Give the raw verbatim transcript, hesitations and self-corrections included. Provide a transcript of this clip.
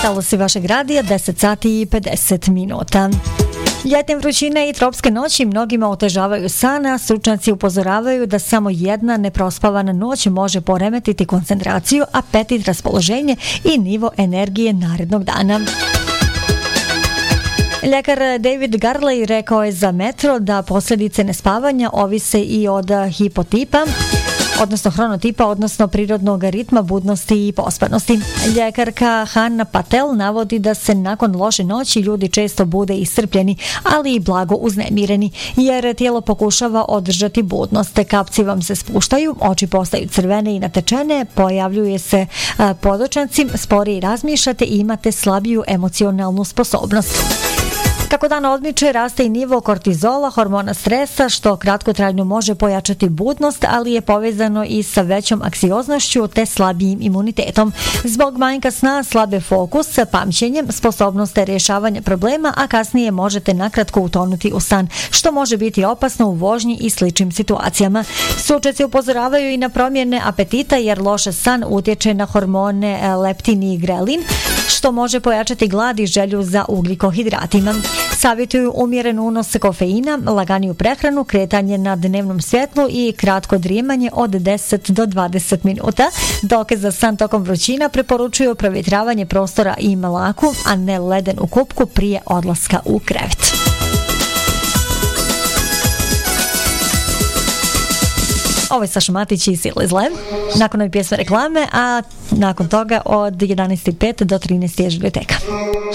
Talosi vašeg radija deset sati i pedeset minuta. Ljetne vrućine i tropske noći mnogima otežavaju san, a stručnjaci upozoravaju da samo jedna neprospavana noć može poremetiti koncentraciju, apetit, raspoloženje i nivo energije narednog dana. Ljekar David Garley rekao je za Metro da posljedice nespavanja ovise i od hipotipa, odnosno hronotipa, odnosno prirodnog ritma budnosti i pospanosti. Ljekarka Hanna Patel navodi da se nakon loše noći ljudi često bude iscrpljeni, ali i blago uznemireni, jer tijelo pokušava održati budnost. Kapci vam se spuštaju, oči postaju crvene i natečene, pojavljuje se podočanci, sporije razmišljate i imate slabiju emocionalnu sposobnost. Kako dan odmiče, raste i nivo kortizola, hormona stresa, što kratkotrajno može pojačati budnost, ali je povezano i sa većom anksioznošću te slabijim imunitetom. Zbog manjka sna, slabe fokus, pamćenjem, sposobnost rješavanja problema, a kasnije možete nakratko utonuti u san, što može biti opasno u vožnji i sličnim situacijama. Stručnjaci upozoravaju i na promjene apetita, jer loš san utječe na hormone leptin i grelin, što može pojačati glad i želju za ugljikohidratima. Savjetuju umjeren unos kofeina, laganiju prehranu, kretanje na dnevnom svjetlu i kratko drijemanje od deset do dvadeset minuta, dok za san tokom vrućina preporučuju provjetravanje prostora i mlaku, a ne ledenu kupku prije odlaska u krevet. Ovo je Saša Matić i Sile zle. Nakon ove pjesme reklame, a nakon toga od jedanaest i pet do trinaest je Žbiblioteka.